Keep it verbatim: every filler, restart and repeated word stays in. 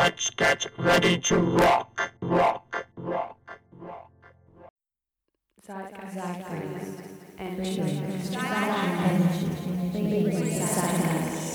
Let's get ready to rock, rock, rock, rock. Zeitgeist. Zeitgeist. Entry. Zeitgeist. Zeitgeist.